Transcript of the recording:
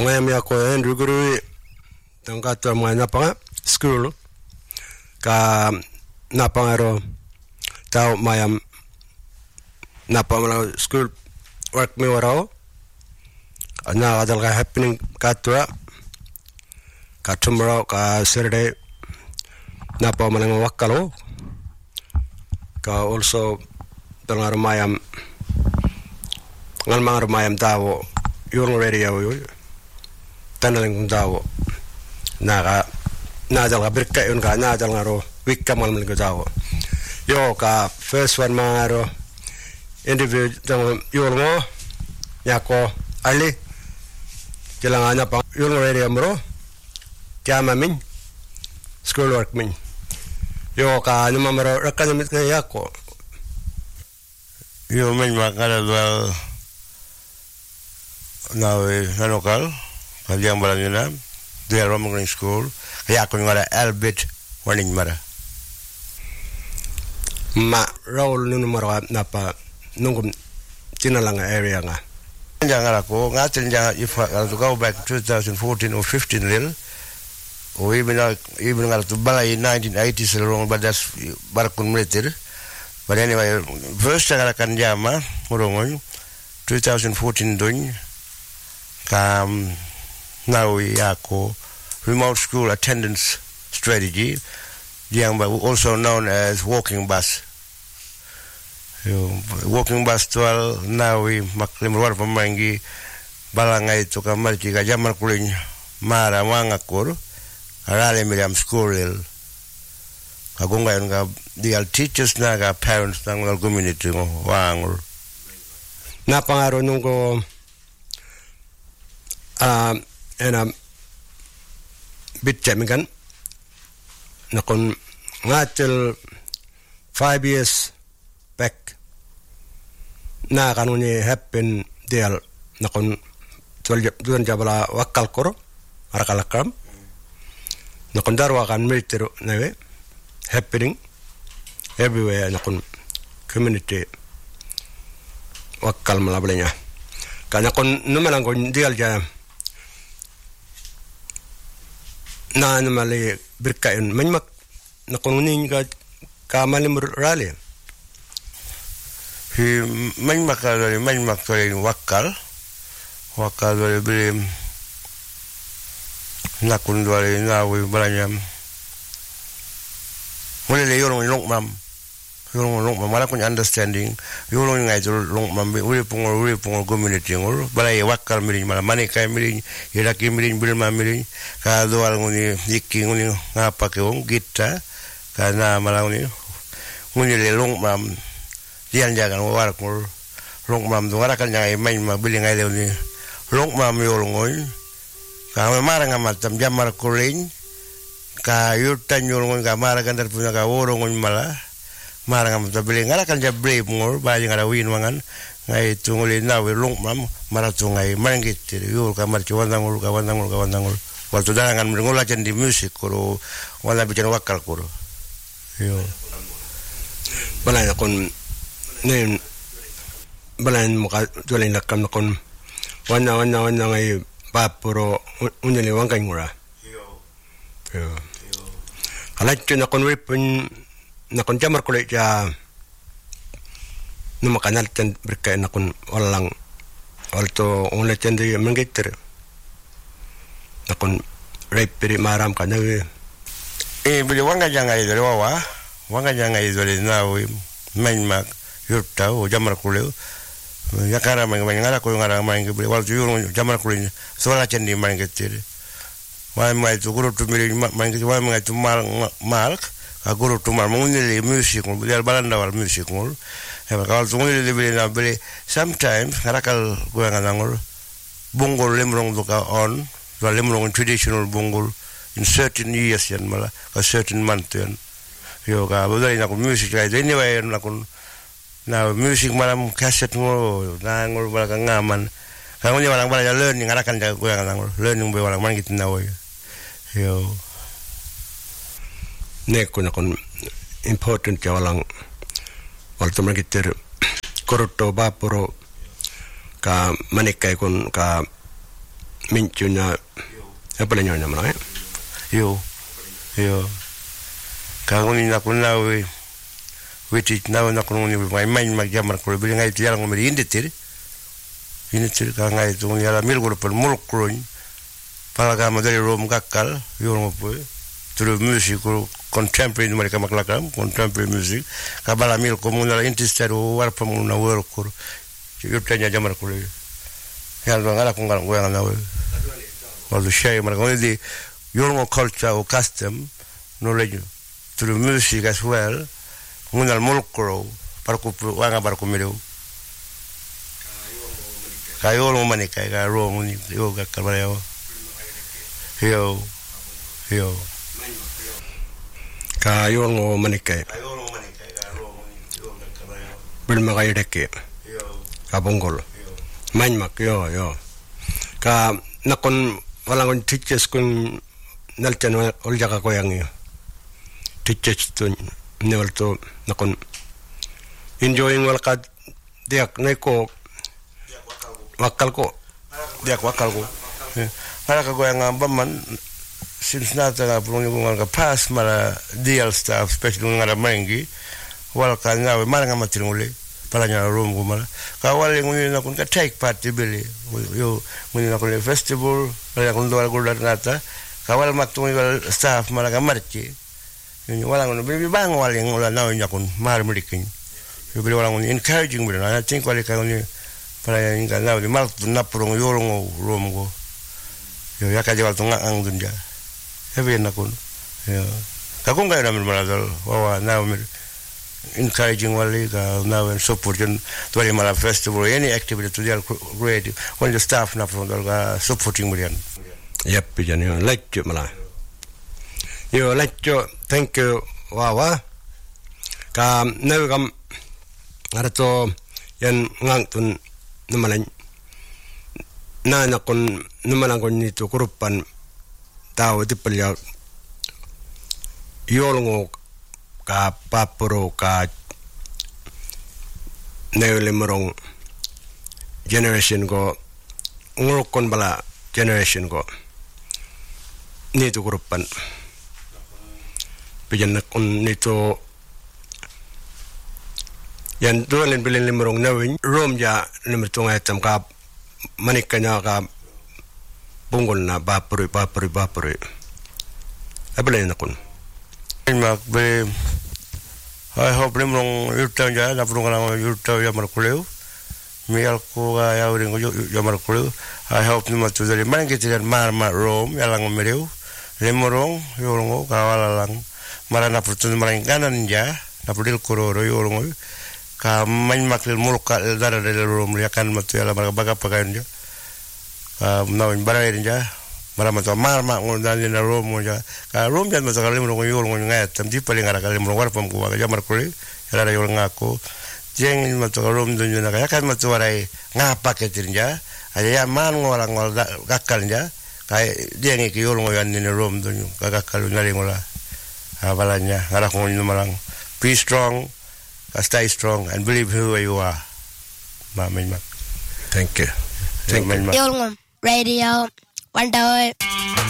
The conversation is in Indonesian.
mayam ya ko Andrew Guru tangka to mga napanga school ka napangaro tao mayam napamala school work mi warao na kadal ka happening katwa ka tomorrow ka Saturday napamala wakalo ka also tangar mayam ngal mangar mayam tao yung radio yo tanaling tao na dal ka berka yun ka na dal ngaro wikka mal mal tao yo ka first one mangaro individual jang yulngo yako ali jelanganya pa yulngo radio mro tiama min school work min yo ka numero rekanamit ka yako yo min makala dal nawe nanokal kaliang balangina dia Roman School yako ngara Albert warning mara ma role numero napa nungum tinalang area nga jangan ako ngatin jangan if to go back 2014 or 15 lil or even to balay 1980s along but that's barakun meter but anyway first jangan akan jama murongon 2014 dun kam nawi ako remote school attendance strategy yang also known as walking bus walking bus 12 nawi maklim luar pemanggi balangai itu kamar jika jaman kuling mara mangakur arale miriam school kagunga nga dial teachers naga parents nang community ngo wangul na pangaro nungko ena bitjamigan nakon ngatil 5 years back na kanuni happen dial nakon tuan jabala wakal koro arakalakam nakon darwa kan military nawe happening everywhere nakon community wakal malablenya kana kon numalang kon dial ja na namali berkain manyak nakon ning ka malim rally hi manyak dari wakal dari beli nakun dari nawi balanyam mulai le yorong mam mala kun understanding yorong ngai long mam uri pungol community ngol balai wakal mirin mala mane kai mirin iraki mirin bilma mirin ka doal nguni yiki nguni ngapa ke wong kita kana mala nguni le long mam dian jagan war ngol long mam dungara kan ngai main ma bili ngai le ni long mam yorong ngoi ka marang amatam jamar kuling ka yutan yorong ka maragan dar punya ka worong ngoi mala marang tabeli ngara kan jabre ngor bayi ngara win mangan ngai tunguli nawe long mam maratungai mangit yul kamar ciwandangul waktu dangan mengolah di musik koro wala bicara wakal koro yo balai kon nen balai muka jualin lakam kon wana ngai papuro unyali wangkai ngura yo alacun kon ripun nakon jamar kulit ja numa kanal ten berkait nakon walang alto onle tendi mengiter nakon repiri maram kanawe beli wanga jangai dari wawa wanga jangai dari nawi mainmak yurta o jamar kulit yakara mangara ko ngara mangi beli wal yurung jamar kulit soala tendi mengiter wa mai tu guru tu miri mangi wa mai tu mal aguru tumar mungili music ngul biar balanda wal music ngul kalau tunguli lebih na beli sometimes karakal gua ngangul bongol lemrong duka on wal lemrong traditional bongol in certain years yan mala a certain month yan yo ka bodai na music right anyway na kun na music malam cassette ngul na ngul bala ngaman kalau ni walang bala learning ngarakan gua ngangul learning be walang man gitin nawo yo neko na kon important ya walang walto magiter korto bapuro ka manikai kon ka minchuna apa nyonya mana yo kanguni na kuna witi na kununi mai mag jamar ko bi ngai tiang ngom inditir ka ngai tu yala mil ko per mul kroin para ga modeli rom gakkal yo mo po through music contemporary mereka maklakam contemporary music ka bala mil ko mun la interested war pa mun na wor ko yo tanya jamar ko ya ngala ko ngal ngoya na walu shay mar ko di yo culture or custom knowledge through music as well ngunal mulkro parku wanga barku miru kayo lo manika ka ro nguni yo ga kalbayo yo kayo ngo manika ka ro nguni yo ga kalbayo bil magay deke ka bongol manmak yo ka nakon walang teachers kun nalchan olja ka koyang yo teachers tun newal to nakon enjoying walka diak neko wakal ko para ka goyang baman since nata nga pulong nga pass mara deal staff especially nga mangi walka nga mara nga matirunguli para nya room ko mara ka wali ngi na kun ka take part bili yo ngi na kun festival para kun do algo nata ka wal maktung staff mara nga marchi ni wala ngono bi bang wali ngola na nya kun mar murikin yo bi wala ngono encouraging bi na think wali ka ngono para nga na di mal na prong yo room go yo ya ka jawal tunga ang dunja hebe na kun yo ka kun ga na mi maladol wa na mi encouraging wali ka na and support to the mala festival any activity to the great when the staff na from the supporting million yep pijan yo like mala yo like thank you wawa ka nagam arato yan ngang tun numalan na nakon numalan kon nito kurupan tao dipalya yolngo ka papuro ka neolimorong generation ko ngurukon bala generation ko nito kurupan pijan nakon nito yan dualin bilin limorong nawin rom ja limitong item ka manikanya ka bungol na bapuri abalain nakon mak be I hope limrong yurta ja na prong lang yurta ya markuleu mial ko ga ya ring ya markuleu I hope ni matu dari man kitiran mar rom ya lang mereu limrong yorong ka wala lang marana putun marang kanan ja na pudil kororo yorong ka man makil mulka dara dari rom ya kan matu ya la baga pagain ja nawin barai ja marama to marma ngondan na rom ja ka rom jan masa kalim ro yol ngon ngat tam di paling ara kalim ro war pam ko ga jamar kuli ara yol ngako jeng masa rom dun na ka kan masa warai ngapa ke tinja aja ya man ngolang ngol gakal ja ka jeng ki yol ngon ni rom dun ka gakal na ngola abalanya ara ko ni malang be strong stay strong and believe who you are mamin mak thank you Yolngom Radio One Day.